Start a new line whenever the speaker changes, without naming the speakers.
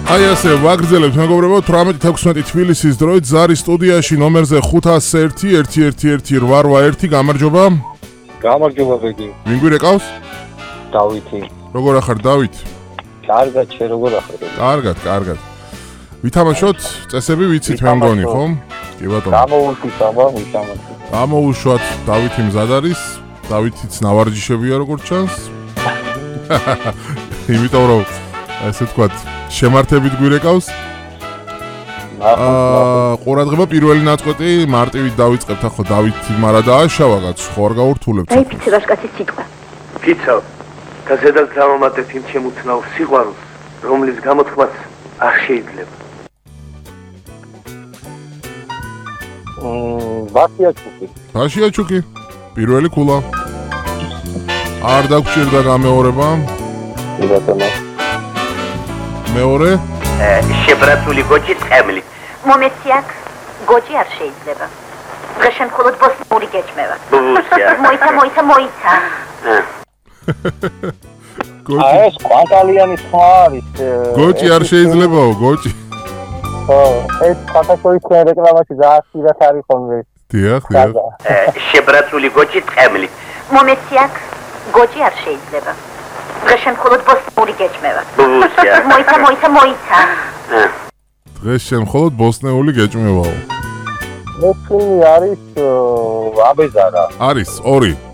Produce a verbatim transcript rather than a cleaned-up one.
აი ასე ვაგრძელებთ მეგობრებო თვრამეტი თექვსმეტი თბილისის დროით ზარის სტუდიაში ნომერზე ხუთას ერთი ერთი ერთი ერთი რვა რვა ერთი გამარჯობა.
გამარჯობა ბეგი.
ვინ გვირეკავს?
დავითი.
როგორ ახარ დავით?
კარგად, შე როგორ ახარ?
კარგად, კარგად. ვითამაშოთ, წესები ვიცით მე მგონი, ხო? კი ბატონო.
გამოუშვით აბა, ვითამაშოთ.
გამოუშვათ, დავითი მზად არის. დავითიც ნავარჯიშებია როგორც ჩანს. იმიტომ რომ ესე ვთქვათ, შემართებით გვირეკავს. აა, ყურადღება პირველი ნაწყვეტი მარტივით დავიწყებთ, ახლა დავითი მარა დააშავა კაც, ხო არ გაურთულებთ.
აი ფიცებას კაცის სიტყვა.
ფიცავ, გაზედას გამომატეთ იმ შემოცნაურ სიყვარულს, რომლის გამოთქმაც არ შეიძლება.
მმ, ბასიაჩუკი.
ბასიაჩუკი, პირველი ქულა. არ დაგჭირდა გამეორება.
კი ბატონო.
მეორე?
შებრაცული გოჭი წემლით.
მომეცი აქ, გოჭი არ შეიძლება. დღეშენ მხოლოდ ბოსნიური გეჭმევა.
ბუსია.
მოიცა, მოიცა, მოიცა.
გოჭი.
აი ეს კვანტალიანის ხმა არის.
გოჭი არ შეიძლებაო, გოჭი.
ხო, ეს ფათაშოვის რეკლამაში გააცილათ არის ხოლმე.
დიახ, დიახ.
შებრაცული გოჭი წემლით.
მომეცი აქ, გოჭი არ შეიძლება. დღეშენ მხოლოდ ბოსნიური გეჭმევა.
ბუსია.
მოიცა, მოიცა, მოიცა.
დღეს შენ მხოლოდ ბოსნეული გეჭმევაო.
ეს ფილმი არის აბეზარა.
არის ორი.